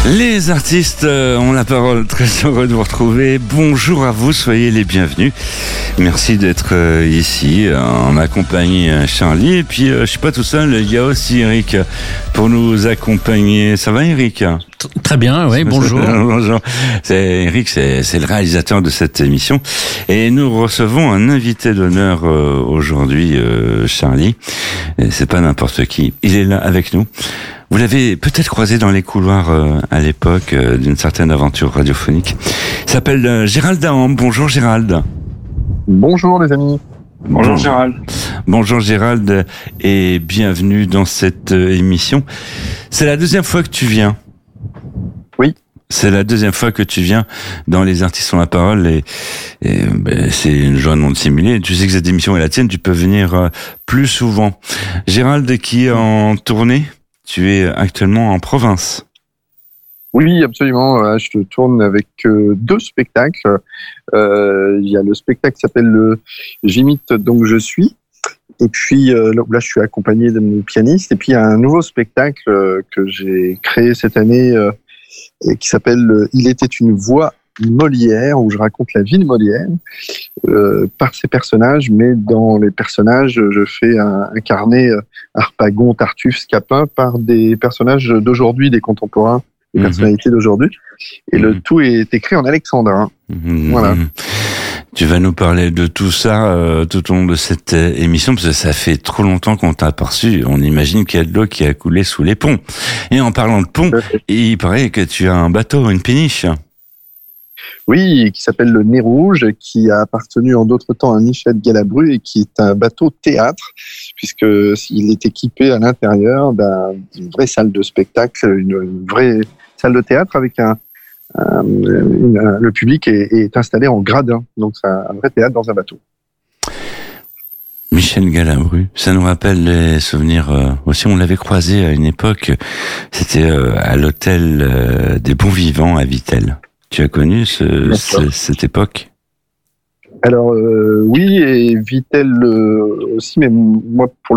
Les artistes ont la parole, très heureux de vous retrouver. Bonjour à vous, soyez les bienvenus. Merci d'être ici en ma compagnie, Charlie. Et puis je suis pas tout seul, il y a aussi Eric pour nous accompagner. Ça va, Eric? Très bien, oui, bonjour. Bonjour. Eric, c'est le réalisateur de cette émission. Et nous recevons un invité d'honneur aujourd'hui, Charlie. Et c'est pas n'importe qui. Il est là avec nous. Vous l'avez peut-être croisé dans les couloirs à l'époque d'une certaine aventure radiophonique. Il s'appelle Gérald Dahan. Bonjour Gérald. Bonjour les amis. Bonjour Gérald. Bonjour Gérald et bienvenue dans cette émission. C'est la deuxième fois que tu viens. Oui. C'est la deuxième fois que tu viens dans Les Artistes ont la parole et c'est une joie non dissimulée. Tu sais que cette émission est la tienne, tu peux venir plus souvent. Gérald qui est en tournée. Tu es actuellement en province. Oui, absolument. Je tourne avec deux spectacles. Il y a le spectacle qui s'appelle J'imite donc je suis. Et puis là, je suis accompagné de mon pianiste. Et puis il y a un nouveau spectacle que j'ai créé cette année qui s'appelle Il était une voix Molière, où je raconte la vie de Molière par ses personnages, mais dans les personnages, je fais incarner Harpagon, Tartuffe, Scapin par des personnages d'aujourd'hui, des contemporains, des personnalités d'aujourd'hui. Et le tout est écrit en alexandrin. Voilà. Tu vas nous parler de tout ça tout au long de cette émission, parce que ça fait trop longtemps qu'on t'a aperçu. On imagine qu'il y a de l'eau qui a coulé sous les ponts. Et en parlant de ponts, il paraît que tu as un bateau, une péniche. Oui, qui s'appelle le Nez Rouge, qui a appartenu en d'autres temps à Michel Galabru et qui est un bateau théâtre, puisqu'il est équipé à l'intérieur d'une vraie salle de spectacle, une vraie salle de théâtre avec le public est installé en gradin, donc c'est un vrai théâtre dans un bateau. Michel Galabru, ça nous rappelle les souvenirs aussi. On l'avait croisé à une époque, c'était à l'hôtel des Bons Vivants à Vittel. Tu as connu cette époque? Alors oui, et Vittel aussi, mais moi pour